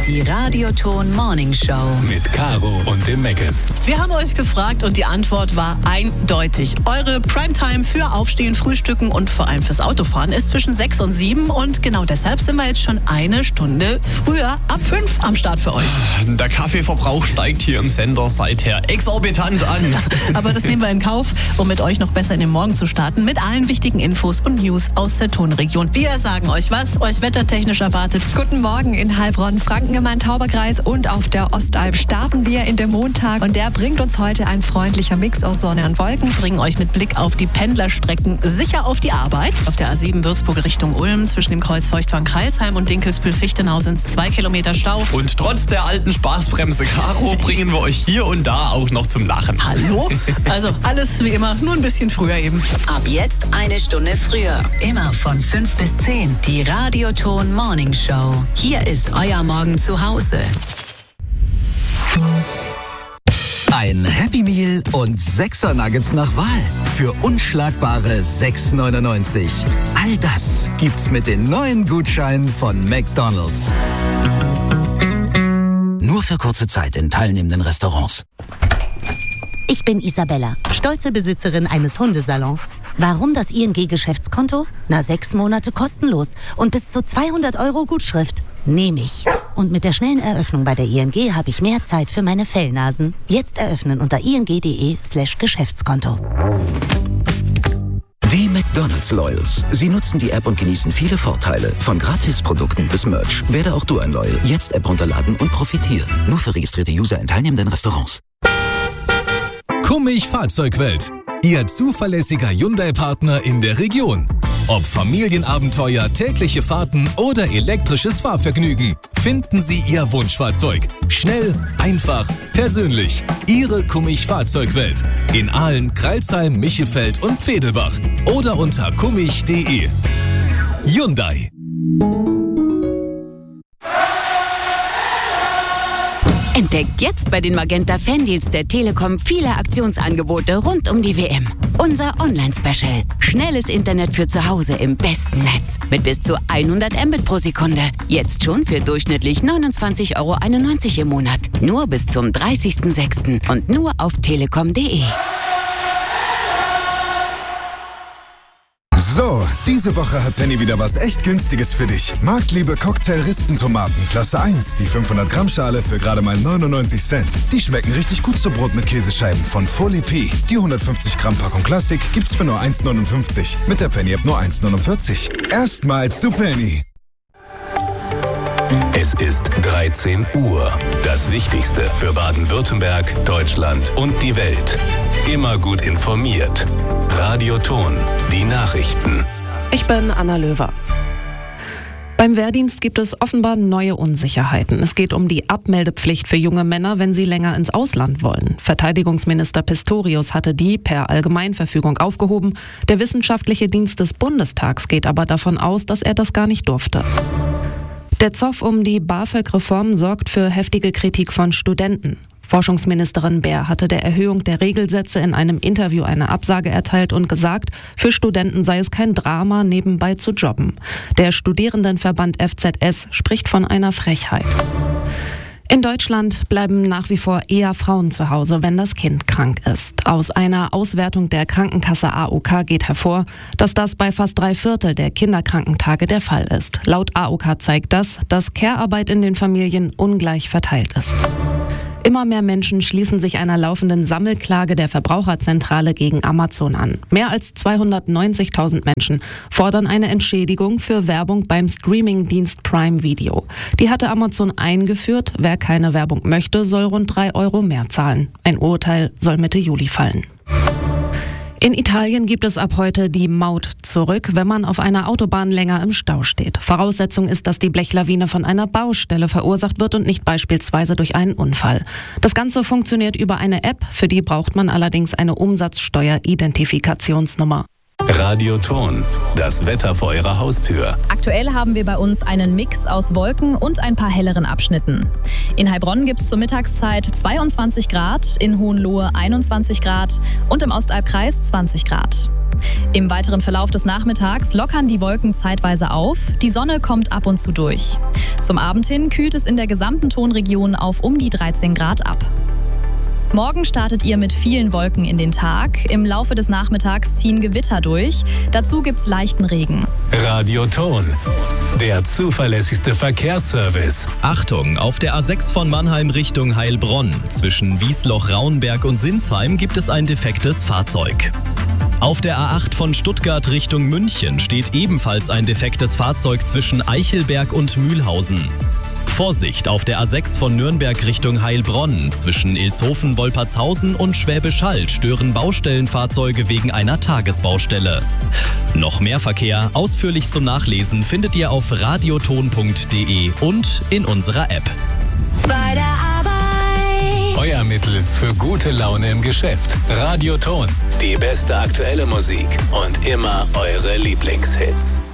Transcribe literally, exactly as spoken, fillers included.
Die Radioton Morning Show. Mit Caro und dem Meckes. Wir haben euch gefragt und die Antwort war eindeutig. Eure Primetime für Aufstehen, Frühstücken und vor allem fürs Autofahren ist zwischen sechs und sieben. Und genau deshalb sind wir jetzt schon eine Stunde früher, ab fünf am Start für euch. Der Kaffeeverbrauch steigt hier im Sender seither exorbitant an. Aber das nehmen wir in Kauf, um mit euch noch besser in den Morgen zu starten. Mit allen wichtigen Infos und News aus der Tonregion. Wir sagen euch, was euch wettertechnisch erwartet. Guten Morgen in Heilbronn, Frankengemein, Tauberkreis und auf der Ostalb starten wir in den Montag. Und der bringt uns heute ein freundlicher Mix aus Sonne und Wolken. Bringen euch mit Blick auf die Pendlerstrecken sicher auf die Arbeit. Auf der A sieben Würzburg Richtung Ulm zwischen dem Kreuz Feuchtwangen-Kreisheim und Dinkelsbühl-Fichtenau sind es zwei Kilometer Stau. Und trotz der alten Spaßbremse Caro bringen wir euch hier und da auch noch zum Lachen. Hallo? Also alles wie immer, nur ein bisschen früher eben. Ab jetzt eine Stunde früher. Immer von fünf bis zehn. Die Radioton Morning Show. Hier ist euer Morgen zu Hause. Ein Happy Meal und Sechser Nuggets nach Wahl für unschlagbare sechs neunundneunzig. All das gibt's mit den neuen Gutscheinen von McDonald's. Nur für kurze Zeit in teilnehmenden Restaurants. Ich bin Isabella, stolze Besitzerin eines Hundesalons. Warum das I N G-Geschäftskonto? Na, sechs Monate kostenlos und bis zu zweihundert Euro Gutschrift. Nehme ich. Und mit der schnellen Eröffnung bei der I N G habe ich mehr Zeit für meine Fellnasen. Jetzt eröffnen unter ing.de slash Geschäftskonto. Die McDonald's Loyals. Sie nutzen die App und genießen viele Vorteile. Von Gratisprodukten bis Merch. Werde auch du ein Loyal. Jetzt App runterladen und profitieren. Nur für registrierte User in teilnehmenden Restaurants. Kummig Fahrzeugwelt. Ihr zuverlässiger Hyundai-Partner in der Region. Ob Familienabenteuer, tägliche Fahrten oder elektrisches Fahrvergnügen. Finden Sie Ihr Wunschfahrzeug. Schnell, einfach, persönlich. Ihre Kummig Fahrzeugwelt. In Aalen, Crailsheim, Michefeld und Vedelbach. Oder unter kummig punkt de. Hyundai. Entdeckt jetzt bei den Magenta Fandeals der Telekom viele Aktionsangebote rund um die W M. Unser Online-Special. Schnelles Internet für zu Hause im besten Netz. Mit bis zu hundert Mbit pro Sekunde. Jetzt schon für durchschnittlich neunundzwanzig Euro einundneunzig im Monat. Nur bis zum dreißigsten sechsten und nur auf telekom punkt de. So, diese Woche hat Penny wieder was echt Günstiges für dich. Marktliebe Cocktail-Rispentomaten, Klasse eins, die fünfhundert Gramm Schale für gerade mal neunundneunzig Cent. Die schmecken richtig gut zu Brot mit Käsescheiben von Folie P. Die hundertfünfzig Gramm Packung Klassik gibt's für nur eins neunundfünfzig. Mit der Penny-App nur eins neunundvierzig. Erstmals zu Penny. Es ist dreizehn Uhr. Das Wichtigste für Baden-Württemberg, Deutschland und die Welt. Immer gut informiert. Radioton, die Nachrichten. Ich bin Anna Löwer. Beim Wehrdienst gibt es offenbar neue Unsicherheiten. Es geht um die Abmeldepflicht für junge Männer, wenn sie länger ins Ausland wollen. Verteidigungsminister Pistorius hatte die per Allgemeinverfügung aufgehoben. Der Wissenschaftliche Dienst des Bundestags geht aber davon aus, dass er das gar nicht durfte. Der Zoff um die BAföG-Reform sorgt für heftige Kritik von Studenten. Forschungsministerin Baer hatte der Erhöhung der Regelsätze in einem Interview eine Absage erteilt und gesagt, für Studenten sei es kein Drama, nebenbei zu jobben. Der Studierendenverband F Z S spricht von einer Frechheit. In Deutschland bleiben nach wie vor eher Frauen zu Hause, wenn das Kind krank ist. Aus einer Auswertung der Krankenkasse A O K geht hervor, dass das bei fast drei Viertel der Kinderkrankentage der Fall ist. Laut A O K zeigt das, dass Care-Arbeit in den Familien ungleich verteilt ist. Immer mehr Menschen schließen sich einer laufenden Sammelklage der Verbraucherzentrale gegen Amazon an. Mehr als zweihundertneunzigtausend Menschen fordern eine Entschädigung für Werbung beim Streamingdienst Prime Video. Die hatte Amazon eingeführt. Wer keine Werbung möchte, soll rund drei Euro mehr zahlen. Ein Urteil soll Mitte Juli fallen. In Italien gibt es ab heute die Maut zurück, wenn man auf einer Autobahn länger im Stau steht. Voraussetzung ist, dass die Blechlawine von einer Baustelle verursacht wird und nicht beispielsweise durch einen Unfall. Das Ganze funktioniert über eine App, für die braucht man allerdings eine Umsatzsteueridentifikationsnummer. Radioton, das Wetter vor Ihrer Haustür. Aktuell haben wir bei uns einen Mix aus Wolken und ein paar helleren Abschnitten. In Heilbronn gibt es zur Mittagszeit zweiundzwanzig Grad, in Hohenlohe einundzwanzig Grad und im Ostalbkreis zwanzig Grad. Im weiteren Verlauf des Nachmittags lockern die Wolken zeitweise auf, die Sonne kommt ab und zu durch. Zum Abend hin kühlt es in der gesamten Tonregion auf um die dreizehn Grad ab. Morgen startet ihr mit vielen Wolken in den Tag. Im Laufe des Nachmittags ziehen Gewitter durch. Dazu gibt's leichten Regen. Radioton, der zuverlässigste Verkehrsservice. Achtung, auf der A sechs von Mannheim Richtung Heilbronn. Zwischen Wiesloch, Rauenberg und Sinsheim gibt es ein defektes Fahrzeug. Auf der A acht von Stuttgart Richtung München steht ebenfalls ein defektes Fahrzeug zwischen Eichelberg und Mühlhausen. Vorsicht, auf der A sechs von Nürnberg Richtung Heilbronn. Zwischen Ilshofen, Wolpertshausen und Schwäbisch Hall stören Baustellenfahrzeuge wegen einer Tagesbaustelle. Noch mehr Verkehr, ausführlich zum Nachlesen, findet ihr auf radioton punkt de und in unserer App. Bei der Arbeit. Euer Mittel für gute Laune im Geschäft. Radioton, die beste aktuelle Musik und immer eure Lieblingshits.